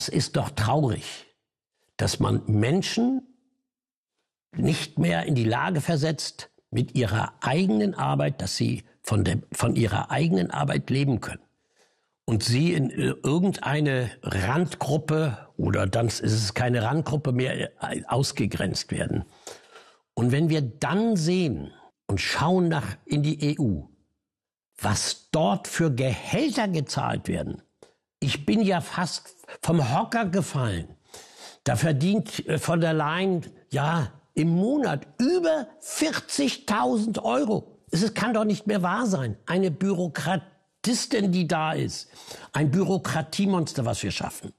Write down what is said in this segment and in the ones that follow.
Es ist doch traurig, dass man Menschen nicht mehr in die Lage versetzt, mit ihrer eigenen Arbeit, dass sie von ihrer eigenen Arbeit leben können. Und sie in irgendeine Randgruppe, oder dann ist es keine Randgruppe mehr, ausgegrenzt werden. Und wenn wir dann sehen und schauen in die EU, was dort für Gehälter gezahlt werden, ich bin ja fast vom Hocker gefallen. Da verdient von der Leyen im Monat über 40.000 Euro. Es kann doch nicht mehr wahr sein. Eine Bürokratistin, die da ist. Ein Bürokratiemonster, was wir schaffen.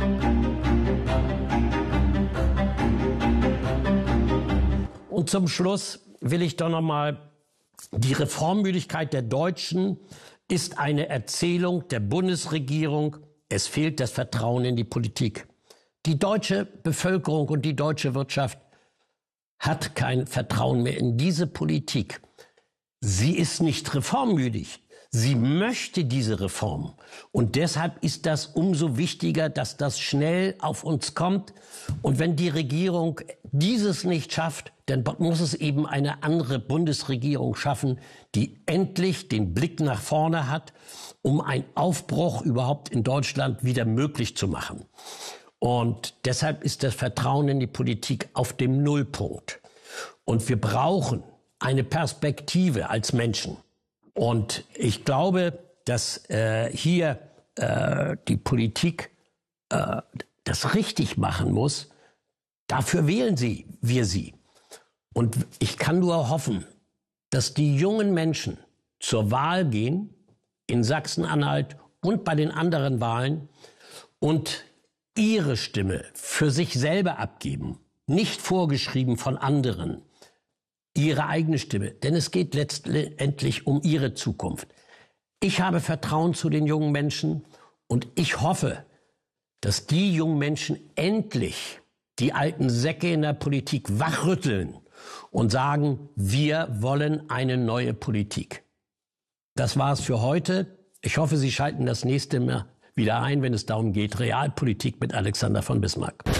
Und zum Schluss will ich doch noch mal: Die Reformmüdigkeit der Deutschen ist eine Erzählung der Bundesregierung. Es fehlt das Vertrauen in die Politik. Die deutsche Bevölkerung und die deutsche Wirtschaft hat kein Vertrauen mehr in diese Politik. Sie ist nicht reformmüdig. Sie möchte diese Reform. Und deshalb ist das umso wichtiger, dass das schnell auf uns kommt. Und wenn die Regierung dieses nicht schafft, dann muss es eben eine andere Bundesregierung schaffen, die endlich den Blick nach vorne hat, um einen Aufbruch überhaupt in Deutschland wieder möglich zu machen. Und deshalb ist das Vertrauen in die Politik auf dem Nullpunkt. Und wir brauchen eine Perspektive als Menschen. Und ich glaube, dass hier die Politik das richtig machen muss. Dafür wählen wir sie. Und ich kann nur hoffen, dass die jungen Menschen zur Wahl gehen, in Sachsen-Anhalt und bei den anderen Wahlen, und ihre Stimme für sich selber abgeben, nicht vorgeschrieben von anderen, ihre eigene Stimme, denn es geht letztendlich um ihre Zukunft. Ich habe Vertrauen zu den jungen Menschen und ich hoffe, dass die jungen Menschen endlich die alten Säcke in der Politik wachrütteln und sagen, wir wollen eine neue Politik. Das war's für heute. Ich hoffe, Sie schalten das nächste Mal wieder ein, wenn es darum geht, Realpolitik mit Alexander von Bismarck.